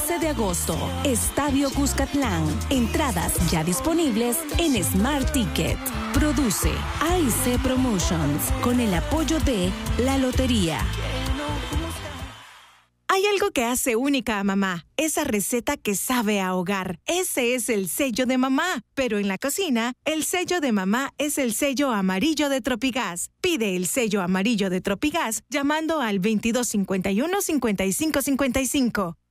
12 de agosto, Estadio Cuscatlán. Entradas ya disponibles en Smart Ticket. Produce AIC Promotions con el apoyo de La Lotería. Hay algo que hace única a mamá, esa receta que sabe a hogar. Ese es el sello de mamá. Pero en la cocina, el sello de mamá es el sello amarillo de Tropigas. Pide el sello amarillo de Tropigas llamando al 2251-5555.